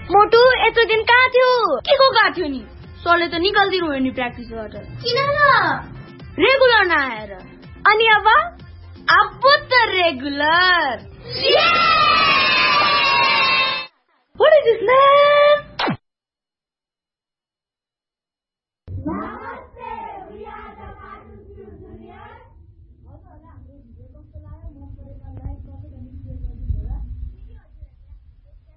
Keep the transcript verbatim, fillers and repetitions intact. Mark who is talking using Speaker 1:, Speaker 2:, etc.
Speaker 1: मोटु यत्रो दिन कहाँ थियो?
Speaker 2: के को कहाँ थियो नि? सरले त निकाल्दिनु भयो नि प्र्याक्टिसबाट।
Speaker 1: किन र?
Speaker 2: रेगुलर नआएर।
Speaker 1: अनि अब
Speaker 2: अब त रेगुलर।